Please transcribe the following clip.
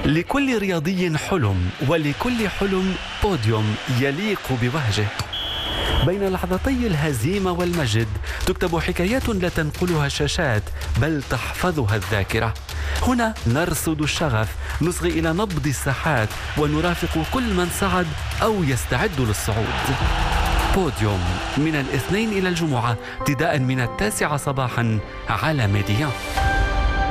لكل رياضي حلم، ولكل حلم بوديوم يليق بوهجه. بين لحظتي الهزيمة والمجد تكتب حكايات لا تنقلها الشاشات بل تحفظها الذاكرة. هنا نرصد الشغف، نصغي إلى نبض الساحات، ونرافق كل من صعد أو يستعد للصعود. بوديوم من الاثنين إلى الجمعة ابتداء من 9 صباحا على ميديا.